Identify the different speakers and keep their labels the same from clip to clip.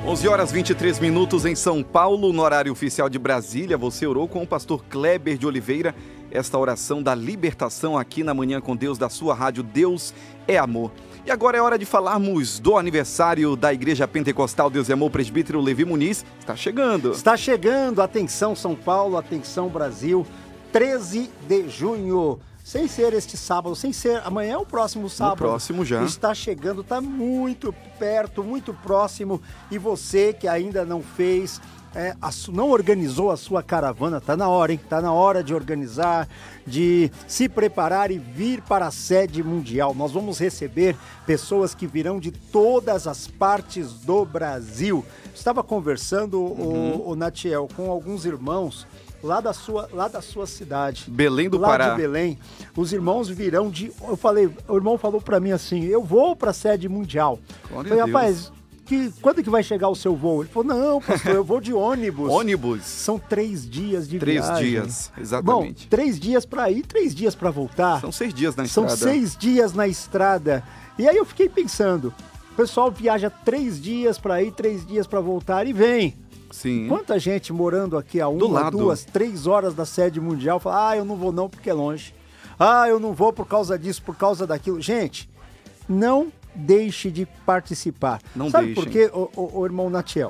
Speaker 1: 11 horas 23 minutos em São Paulo, no horário oficial de Brasília. Você orou com o pastor Kleber de Oliveira, esta oração da libertação aqui na Manhã com Deus, da sua rádio Deus é Amor. E agora é hora de falarmos do aniversário da Igreja Pentecostal Deus é Amor. Presbítero Levi Muniz está chegando.
Speaker 2: Está chegando, atenção São Paulo, atenção Brasil, 13 de junho. Sem ser este sábado, sem ser amanhã é o próximo sábado.
Speaker 1: O próximo já.
Speaker 2: Está chegando, está muito perto, muito próximo. E você que ainda não fez, não organizou a sua caravana, está na hora, hein? Está na hora de organizar, de se preparar e vir para a sede mundial. Nós vamos receber pessoas que virão de todas as partes do Brasil. Estava conversando, o Natiel, com alguns irmãos lá da sua cidade.
Speaker 1: Belém do Pará.
Speaker 2: Lá de Belém. Os irmãos virão de... o irmão falou para mim assim, eu vou para a sede mundial.
Speaker 1: Glória
Speaker 2: falei,
Speaker 1: a Deus.
Speaker 2: rapaz, quando que vai chegar o seu voo? Ele falou, não, pastor, eu vou de ônibus.
Speaker 1: Ônibus?
Speaker 2: São 3 dias de
Speaker 1: 3
Speaker 2: viagem.
Speaker 1: 3 dias, exatamente.
Speaker 2: Bom, 3 dias para ir, 3 dias para voltar.
Speaker 1: São 6 dias na estrada.
Speaker 2: São 6 dias na estrada. E aí eu fiquei pensando, o pessoal viaja 3 dias para ir, 3 dias para voltar e vem.
Speaker 1: Sim.
Speaker 2: Quanta gente morando aqui a 1, 2, 3 horas da sede mundial fala, eu não vou não porque é longe. Eu não vou por causa disso, por causa daquilo. Gente, não deixe de participar.
Speaker 1: Não
Speaker 2: Sabe
Speaker 1: deixem.
Speaker 2: por quê, o irmão Natiel?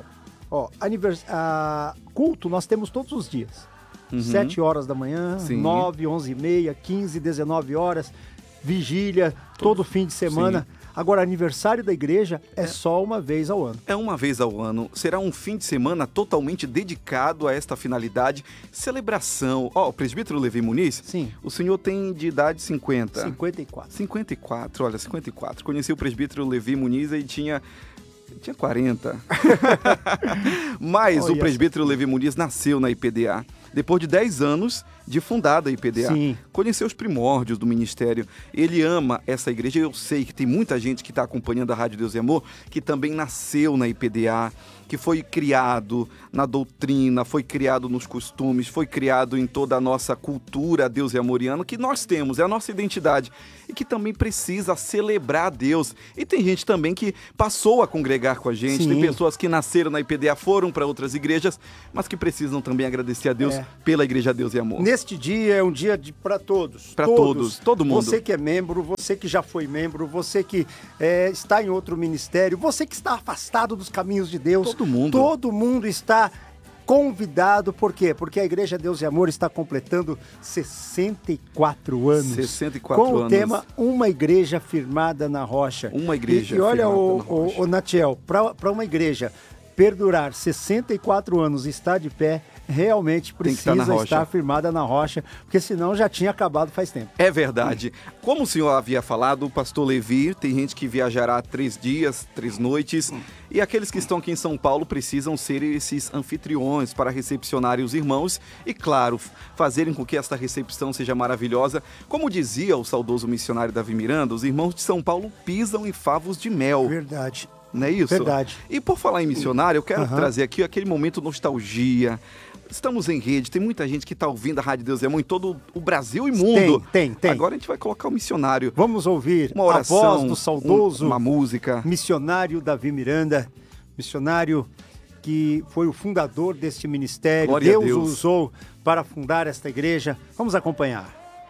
Speaker 2: Culto nós temos todos os dias. 7 horas da manhã,
Speaker 1: Sim.
Speaker 2: 9, 11 e meia, 15, 19 horas, vigília, todo fim de semana.
Speaker 1: Sim.
Speaker 2: Agora, aniversário da igreja é só uma vez ao ano.
Speaker 1: É uma vez ao ano. Será um fim de semana totalmente dedicado a esta finalidade. Celebração. O presbítero Levi Muniz?
Speaker 2: Sim.
Speaker 1: O senhor tem de idade 50.
Speaker 2: 54.
Speaker 1: 54, olha, 54. Conheci o presbítero Levi Muniz e tinha 40. Mas
Speaker 2: Olha
Speaker 1: o presbítero Levi Muniz nasceu na IPDA. Depois de 10 anos de fundada a IPDA.
Speaker 2: Sim.
Speaker 1: Conheceu os primórdios do ministério. Ele ama essa igreja. Eu sei que tem muita gente que está acompanhando a Rádio Deus e Amor que também nasceu na IPDA, que foi criado na doutrina, foi criado nos costumes, foi criado em toda a nossa cultura Deus e Amoriana, que nós temos, é a nossa identidade, e que também precisa celebrar a Deus. E tem gente também que passou a congregar com a gente,
Speaker 2: Sim.
Speaker 1: tem pessoas que nasceram na IPDA, foram para outras igrejas, mas que precisam também agradecer a Deus pela Igreja Deus e Amor.
Speaker 2: Neste dia é um dia para todos.
Speaker 1: Para todos, todo mundo.
Speaker 2: Você que é membro, você que já foi membro, você que está em outro ministério, você que está afastado dos caminhos de Deus.
Speaker 1: Todo mundo.
Speaker 2: Todo mundo está convidado. Por quê? Porque a Igreja Deus e Amor está completando 64 anos.
Speaker 1: 64
Speaker 2: com
Speaker 1: anos.
Speaker 2: o tema Uma Igreja Firmada na Rocha.
Speaker 1: Uma igreja
Speaker 2: E olha,
Speaker 1: firmada na rocha.
Speaker 2: o Natiel, para uma igreja perdurar 64 anos e estar de pé, realmente precisa estar firmada na rocha, porque senão já tinha acabado faz tempo.
Speaker 1: É verdade. Como o senhor havia falado, o pastor Levi, tem gente que viajará 3 dias, 3 noites, e aqueles que estão aqui em São Paulo precisam ser esses anfitriões para recepcionarem os irmãos e, claro, fazerem com que esta recepção seja maravilhosa. Como dizia o saudoso missionário Davi Miranda, os irmãos de São Paulo pisam em favos de mel.
Speaker 2: Verdade.
Speaker 1: Não é isso?
Speaker 2: Verdade.
Speaker 1: E por falar em missionário, eu quero trazer aqui aquele momento nostalgia. Estamos em rede, tem muita gente que está ouvindo a Rádio Deus e Amor em todo o Brasil e mundo.
Speaker 2: Tem.
Speaker 1: Agora a gente vai colocar o missionário.
Speaker 2: Vamos ouvir
Speaker 1: uma oração,
Speaker 2: a voz do saudoso
Speaker 1: uma música.
Speaker 2: Missionário Davi Miranda, missionário que foi o fundador deste ministério.
Speaker 1: Glória a Deus.
Speaker 2: O usou para fundar esta igreja. Vamos acompanhar.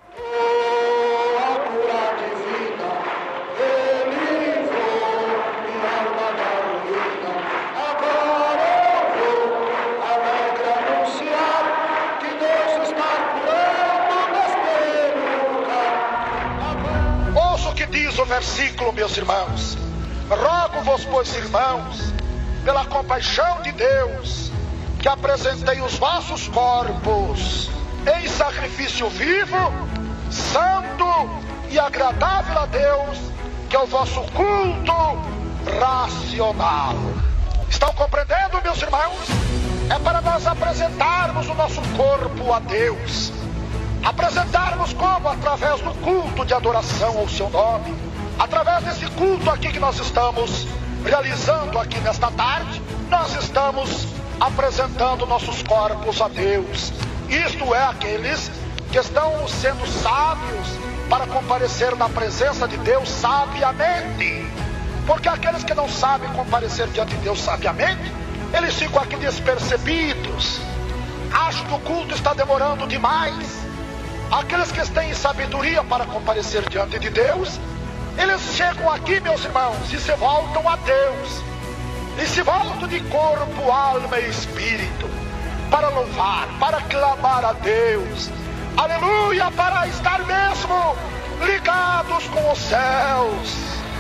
Speaker 3: O versículo, meus irmãos, rogo-vos, pois, irmãos, pela compaixão de Deus, que apresentei os vossos corpos em sacrifício vivo, santo e agradável a Deus, que é o vosso culto racional. Estão compreendendo, meus irmãos? É para nós apresentarmos o nosso corpo a Deus. Apresentarmos como? Através do culto de adoração ao seu nome. Através desse culto aqui que nós estamos realizando aqui nesta tarde, nós estamos apresentando nossos corpos a Deus. Isto é, aqueles que estão sendo sábios para comparecer na presença de Deus sabiamente. Porque aqueles que não sabem comparecer diante de Deus sabiamente, eles ficam aqui despercebidos, acham que o culto está demorando demais. Aqueles que têm sabedoria para comparecer diante de Deus, eles chegam aqui, meus irmãos, e se voltam a Deus, e se voltam de corpo, alma e espírito, para louvar, para clamar a Deus, aleluia, para estar mesmo ligados com os céus.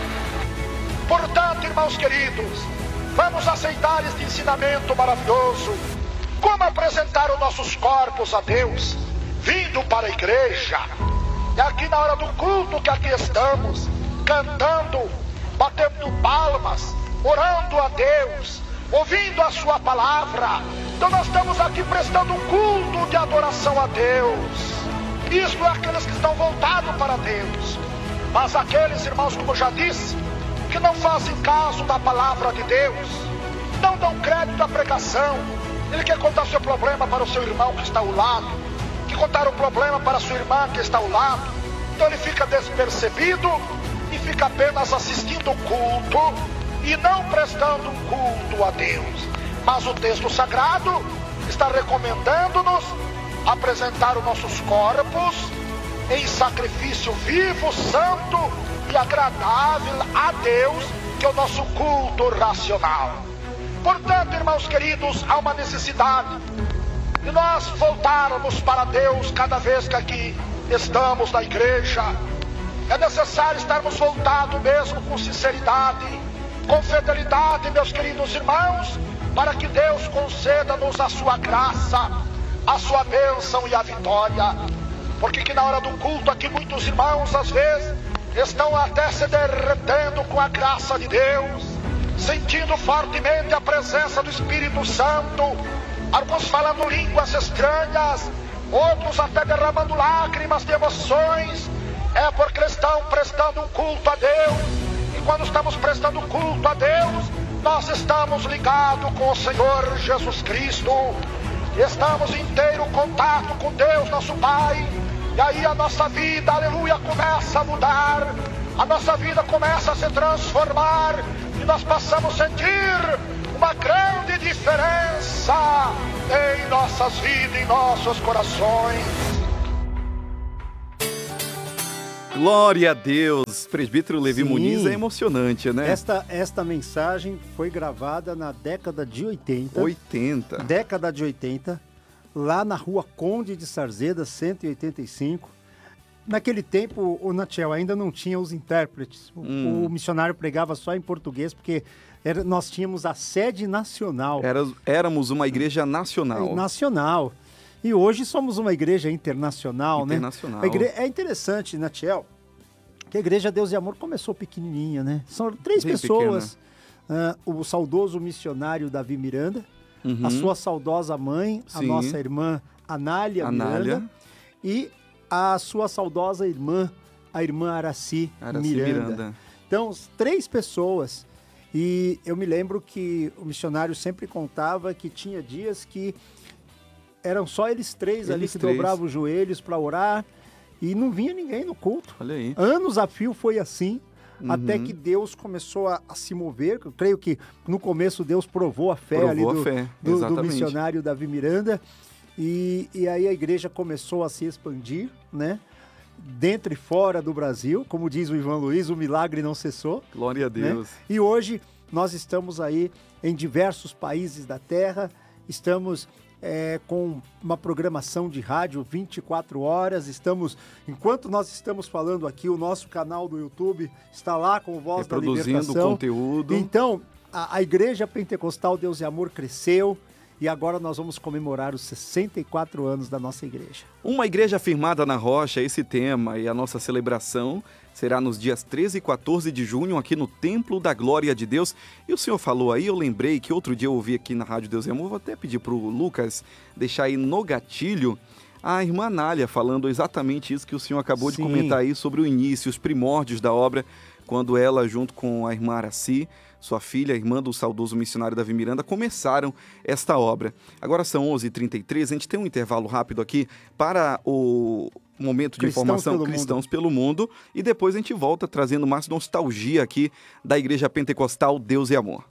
Speaker 3: Portanto, irmãos queridos, vamos aceitar este ensinamento maravilhoso, como apresentar os nossos corpos a Deus, vindo para a igreja. É aqui na hora do culto que aqui estamos, cantando, batendo palmas, orando a Deus, ouvindo a sua palavra. Então nós estamos aqui prestando um culto de adoração a Deus. Isto é aqueles que estão voltados para Deus. Mas aqueles, irmãos, como eu já disse, que não fazem caso da palavra de Deus, não dão crédito à pregação. Ele quer contar seu problema para o seu irmão que está ao lado, que contar o problema para a sua irmã que está ao lado. Então ele fica despercebido e fica apenas assistindo o culto e não prestando um culto a Deus. Mas o texto sagrado está recomendando-nos apresentar os nossos corpos em sacrifício vivo, santo e agradável a Deus, que é o nosso culto racional. Portanto, irmãos queridos, há uma necessidade de nós voltarmos para Deus cada vez que aqui estamos na igreja. É necessário estarmos voltados mesmo com sinceridade, com fidelidade, meus queridos irmãos, para que Deus conceda-nos a sua graça, a sua bênção e a vitória. Porque que na hora do culto aqui muitos irmãos às vezes estão até se derretendo com a graça de Deus, sentindo fortemente a presença do Espírito Santo, alguns falando línguas estranhas, outros até derramando lágrimas de emoções. É porque estão prestando um culto a Deus, e quando estamos prestando culto a Deus, nós estamos ligados com o Senhor Jesus Cristo, estamos em inteiro contato com Deus nosso Pai. E aí a nossa vida, aleluia, começa a mudar, a nossa vida começa a se transformar, e nós passamos a sentir uma grande diferença em nossas vidas, em nossos corações.
Speaker 1: Glória a Deus! Presbítero Levi
Speaker 2: Sim.
Speaker 1: Muniz é emocionante, né?
Speaker 2: Esta mensagem foi gravada na década de 80.
Speaker 1: 80.
Speaker 2: Década de 80. Lá na rua Conde de Sarzeda, 185. Naquele tempo, o Natiel ainda não tinha os intérpretes. O missionário pregava só em português, porque nós tínhamos a sede nacional.
Speaker 1: Éramos uma igreja nacional.
Speaker 2: Nacional. E hoje somos uma igreja internacional, né? É interessante, Natiel, que a Igreja Deus e Amor começou pequenininha, né? São 3
Speaker 1: Bem
Speaker 2: pessoas. O saudoso missionário Davi Miranda, a sua saudosa mãe, a
Speaker 1: Sim.
Speaker 2: nossa irmã Anália Miranda, e a sua saudosa irmã, a irmã Araci Miranda. Então, 3 pessoas. E eu me lembro que o missionário sempre contava que tinha dias que eram só eles 3 ali que dobravam os joelhos para orar e não vinha ninguém no culto.
Speaker 1: Olha aí.
Speaker 2: Anos a fio foi assim. Até que Deus começou a se mover. Eu creio que no começo Deus provou a fé do missionário Davi Miranda. E aí a igreja começou a se expandir, né? Dentro e fora do Brasil. Como diz o Ivan Luiz, o milagre não cessou.
Speaker 1: Glória a Deus.
Speaker 2: Né? E hoje nós estamos aí em diversos países da terra. Estamos com uma programação de rádio 24 horas. Enquanto nós estamos falando aqui, o nosso canal do YouTube está lá com Voz da Libertação.
Speaker 1: Produzindo conteúdo.
Speaker 2: Então, a Igreja Pentecostal Deus e Amor cresceu e agora nós vamos comemorar os 64 anos da nossa igreja.
Speaker 1: Uma igreja firmada na rocha, esse tema, e a nossa celebração será nos dias 13 e 14 de junho, aqui no Templo da Glória de Deus. E o senhor falou aí, eu lembrei que outro dia eu ouvi aqui na Rádio Deus e Amor, vou até pedir para o Lucas deixar aí no gatilho, a irmã Anália falando exatamente isso que o senhor acabou de comentar aí sobre o início, os primórdios da obra, quando ela, junto com a irmã Araci, sua filha, irmã do saudoso missionário Davi Miranda, começaram esta obra. Agora são 11h33, a gente tem um intervalo rápido aqui para o momento de informação Cristãos pelo Mundo, e depois a gente volta trazendo mais nostalgia aqui da Igreja Pentecostal Deus e Amor.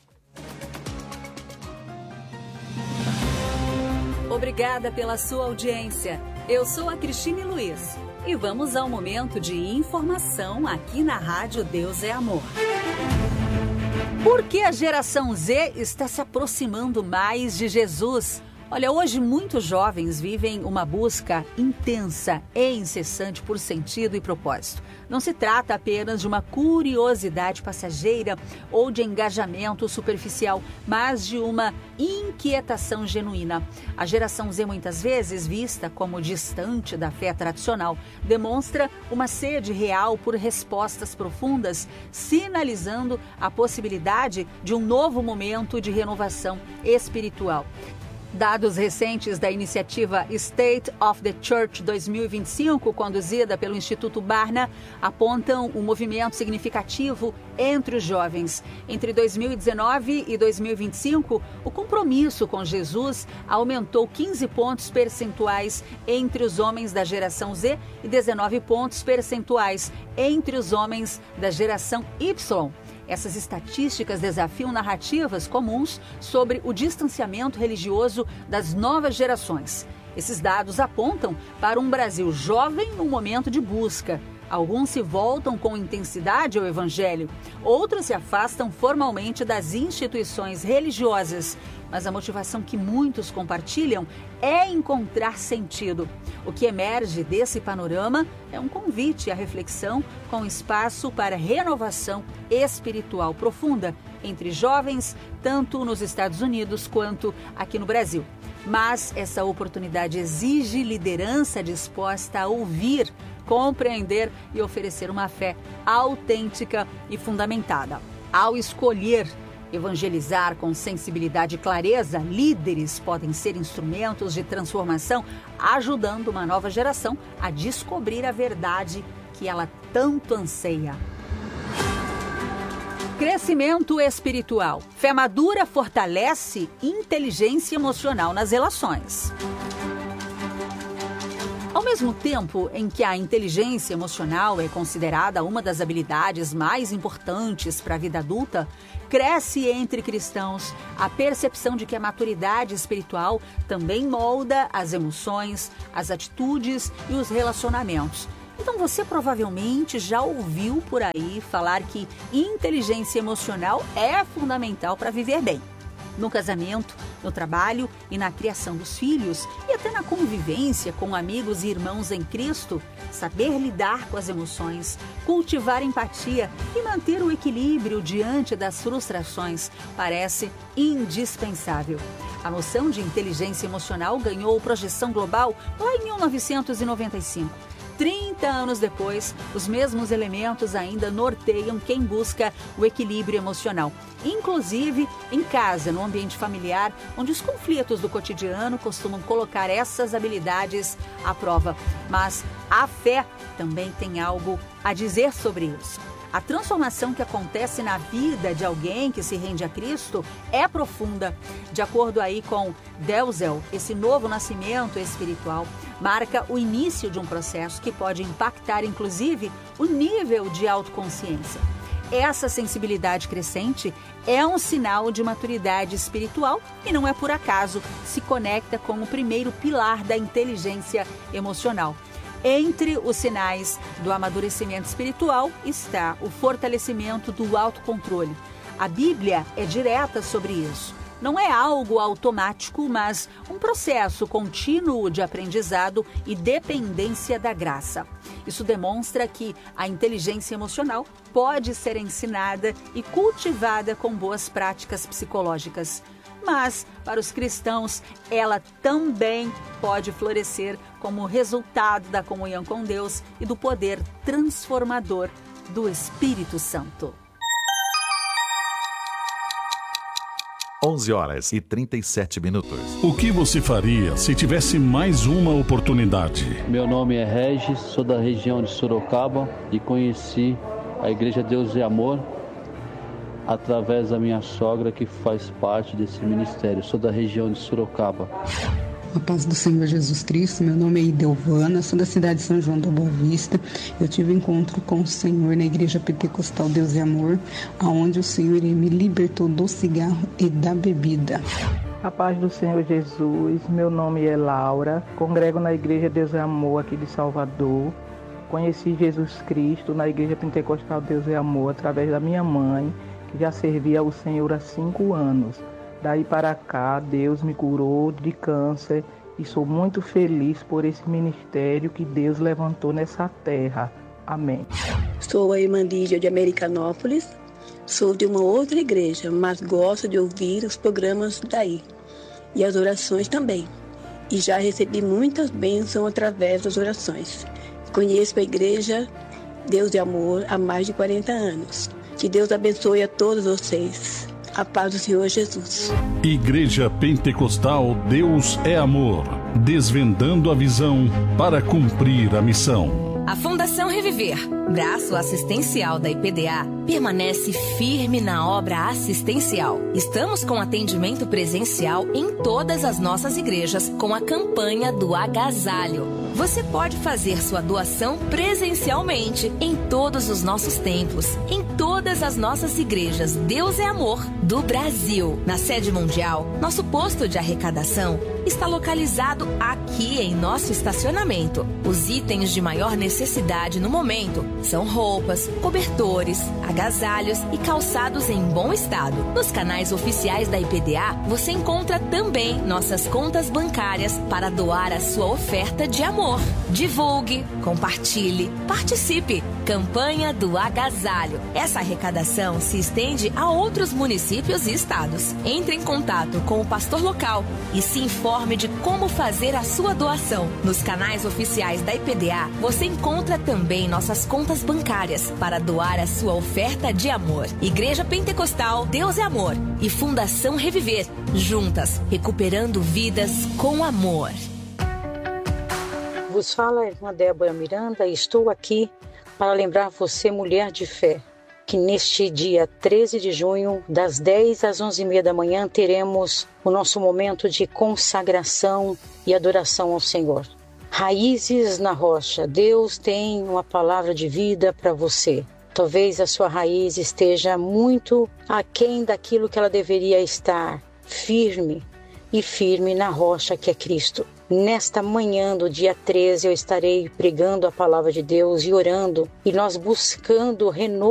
Speaker 4: Obrigada pela sua audiência. Eu sou a Cristine Luiz e vamos ao momento de informação aqui na Rádio Deus é Amor. Por que a geração Z está se aproximando mais de Jesus? Olha, hoje muitos jovens vivem uma busca intensa e incessante por sentido e propósito. Não se trata apenas de uma curiosidade passageira ou de engajamento superficial, mas de uma inquietação genuína. A geração Z, muitas vezes vista como distante da fé tradicional, demonstra uma sede real por respostas profundas, sinalizando a possibilidade de um novo momento de renovação espiritual. Dados recentes da iniciativa State of the Church 2025, conduzida pelo Instituto Barna, apontam um movimento significativo entre os jovens. Entre 2019 e 2025, o compromisso com Jesus aumentou 15 pontos percentuais entre os homens da geração Z e 19 pontos percentuais entre os homens da geração Y. Essas estatísticas desafiam narrativas comuns sobre o distanciamento religioso das novas gerações. Esses dados apontam para um Brasil jovem num momento de busca. Alguns se voltam com intensidade ao Evangelho, outros se afastam formalmente das instituições religiosas. Mas a motivação que muitos compartilham é encontrar sentido. O que emerge desse panorama é um convite à reflexão com espaço para renovação espiritual profunda entre jovens, tanto nos Estados Unidos quanto aqui no Brasil. Mas essa oportunidade exige liderança disposta a ouvir, compreender e oferecer uma fé autêntica e fundamentada. Ao escolher evangelizar com sensibilidade e clareza, líderes podem ser instrumentos de transformação, ajudando uma nova geração a descobrir a verdade que ela tanto anseia. Crescimento espiritual. Fé madura fortalece inteligência emocional nas relações. Ao mesmo tempo em que a inteligência emocional é considerada uma das habilidades mais importantes para a vida adulta, cresce entre cristãos a percepção de que a maturidade espiritual também molda as emoções, as atitudes e os relacionamentos. Então você provavelmente já ouviu por aí falar que inteligência emocional é fundamental para viver bem. No casamento, no trabalho e na criação dos filhos e até na convivência com amigos e irmãos em Cristo, saber lidar com as emoções, cultivar empatia e manter o equilíbrio diante das frustrações parece indispensável. A noção de inteligência emocional ganhou projeção global lá em 1995. 30 anos depois, os mesmos elementos ainda norteiam quem busca o equilíbrio emocional, inclusive em casa, no ambiente familiar, onde os conflitos do cotidiano costumam colocar essas habilidades à prova. Mas a fé também tem algo a dizer sobre isso. A transformação que acontece na vida de alguém que se rende a Cristo é profunda. De acordo aí com Delzell, esse novo nascimento espiritual marca o início de um processo que pode impactar, inclusive, o nível de autoconsciência. Essa sensibilidade crescente é um sinal de maturidade espiritual e não é por acaso se conecta com o primeiro pilar da inteligência emocional. Entre os sinais do amadurecimento espiritual está o fortalecimento do autocontrole. A Bíblia é direta sobre isso. Não é algo automático, mas um processo contínuo de aprendizado e dependência da graça. Isso demonstra que a inteligência emocional pode ser ensinada e cultivada com boas práticas psicológicas. Mas, para os cristãos, ela também pode florescer como resultado da comunhão com Deus e do poder transformador do Espírito Santo.
Speaker 5: 11h37.
Speaker 6: O que você faria se tivesse mais uma oportunidade?
Speaker 7: Meu nome é Regis, sou da região de Sorocaba e conheci a Igreja Deus é Amor, através da minha sogra que faz parte desse ministério. Sou da região de Sorocaba.
Speaker 8: A paz do Senhor Jesus Cristo, meu nome é Idelvana, sou da cidade de São João da Boa Vista. Eu tive um encontro com o Senhor na Igreja Pentecostal Deus é Amor, onde o Senhor me libertou do cigarro e da bebida.
Speaker 9: A paz do Senhor Jesus, meu nome é Laura, congrego na Igreja Deus é Amor aqui de Salvador. Conheci Jesus Cristo na Igreja Pentecostal Deus é Amor através da minha mãe, que já servia ao Senhor há 5 anos. Daí para cá, Deus me curou de câncer e sou muito feliz por esse ministério que Deus levantou nessa terra. Amém.
Speaker 10: Sou a irmã Lídia de Americanópolis, sou de uma outra igreja, mas gosto de ouvir os programas daí e as orações também. E já recebi muitas bênçãos através das orações. Conheço a Igreja Deus é Amor há mais de 40 anos. Que Deus abençoe a todos vocês. A paz do Senhor Jesus.
Speaker 6: Igreja Pentecostal Deus é Amor, desvendando a visão para cumprir a missão.
Speaker 11: A Fundação Reviver, braço assistencial da IPDA, permanece firme na obra assistencial. Estamos com atendimento presencial em todas as nossas igrejas com a campanha do agasalho. Você pode fazer sua doação presencialmente em todos os nossos templos, em todas as nossas igrejas Deus é Amor do Brasil. Na sede mundial, nosso posto de arrecadação está localizado aqui em nosso estacionamento. Os itens de maior necessidade no momento são roupas, cobertores, agasalhos e calçados em bom estado. Nos canais oficiais da IPDA, você encontra também nossas contas bancárias para doar a sua oferta de amor. Divulgue, compartilhe, participe. Campanha do Agasalho. Essa arrecadação se estende a outros municípios e estados. Entre em contato com o pastor local e se informe de como fazer a sua doação. Nos canais oficiais da IPDA, você encontra também nossas contas bancárias para doar a sua oferta de amor. Igreja Pentecostal Deus é Amor e Fundação Reviver. Juntas, recuperando vidas com amor.
Speaker 12: Vos fala a irmã Débora Miranda e estou aqui para lembrar você, mulher de fé, que neste dia 13 de junho, das 10 às 11h30 da manhã, teremos o nosso momento de consagração e adoração ao Senhor. Raízes na rocha. Deus tem uma palavra de vida para você. Talvez a sua raiz esteja muito aquém daquilo que ela deveria estar, firme na rocha que é Cristo. Nesta manhã do dia 13 eu estarei pregando a palavra de Deus e orando, e nós buscando renovo